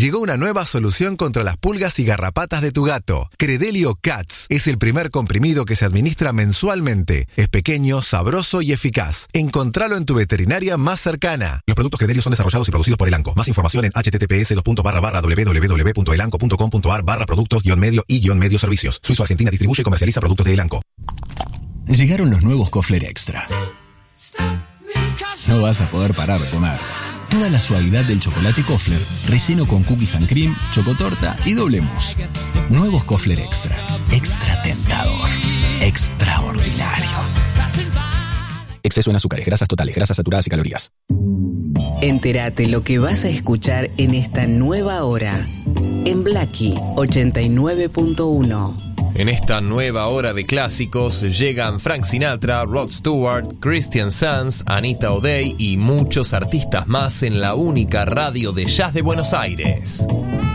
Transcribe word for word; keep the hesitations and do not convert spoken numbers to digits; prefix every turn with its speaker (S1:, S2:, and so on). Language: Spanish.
S1: Llegó una nueva solución contra las pulgas y garrapatas de tu gato. Credelio Cats es el primer comprimido que se administra mensualmente. Es pequeño, sabroso y eficaz. Encontralo en tu veterinaria más cercana. Los productos Credelio son desarrollados y producidos por Elanco. Más información en https dos barra barra www.elanco.com.ar barra productos guión medio y guión medio servicios. Suizo Argentina distribuye y comercializa productos de Elanco.
S2: Llegaron los nuevos Kofler Extra. No vas a poder parar de comer. Toda la suavidad del chocolate Kofler, relleno con cookies and cream, chocotorta y doble mousse. Nuevos Kofler Extra. Extra tentador. Extraordinario. Exceso en azúcares, grasas totales, grasas saturadas y calorías.
S3: Entérate lo que vas a escuchar en esta nueva hora. En Blackie ochenta y nueve punto uno.
S4: En esta nueva hora de clásicos llegan Frank Sinatra, Rod Stewart, Christian Sanz, Anita O'Day y muchos artistas más en la única radio de jazz de Buenos Aires.